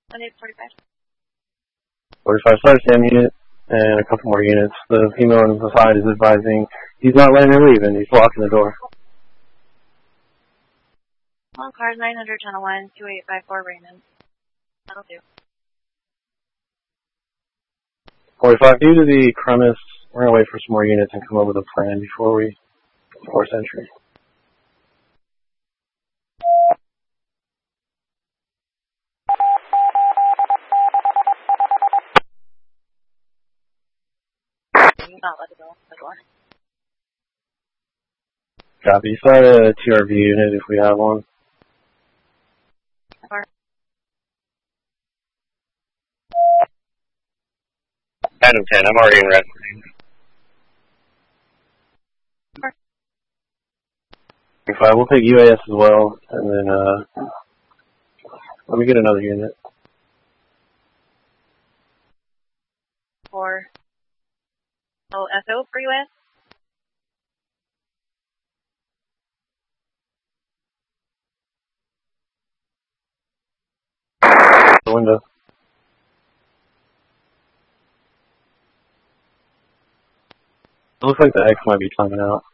1845. 45 Star Sam unit, and a couple more units. The female on the side is advising he's not letting her leave, and he's blocking the door. On cars 900, channel 1, 2854 Raymond. That'll do. 45, due to the premise, we're going to wait for some more units and come up with a plan before we force entry. Not let it go the door. Copy. Start a TRV unit if we have one. Adam 10, I'm already in red. Fine, we'll take UAS as well, and then let me get another unit. 4. Oh, SO for US? The window. It looks like the X might be coming out.